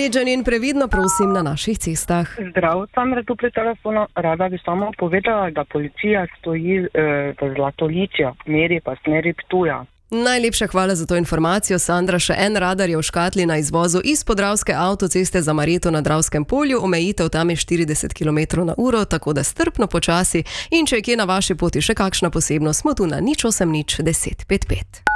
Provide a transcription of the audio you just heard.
Previden in previdno prosim na naših cestah. Zdrav, Sandra tu pri telefonu. Rada bi samo povedala, da policija stoji v Zlatoličju, meri pa smeri Ptuja. Najlepša hvala za to informacijo, Sandra. Še en radar je v škatli na izvozu iz podravske avtoceste za Marjeto na Dravskem polju. Omejitev tam je 40 km/h, tako da strpno počasi. In če je kje na vaši poti še kakšna posebnost, smo tu na 0800 10 55.